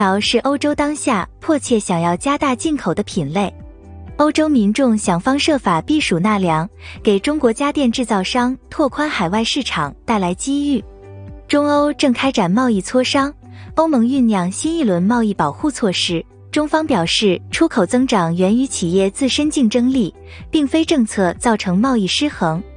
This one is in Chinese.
条是欧洲当下迫切想要加大进口的品类。欧洲民众想方设法避暑纳凉，给中国家电制造商拓宽海外市场带来机遇。中欧正开展贸易磋商，欧盟酝酿新一轮贸易保护措施。中方表示，出口增长源于企业自身竞争力，并非政策造成贸易失衡。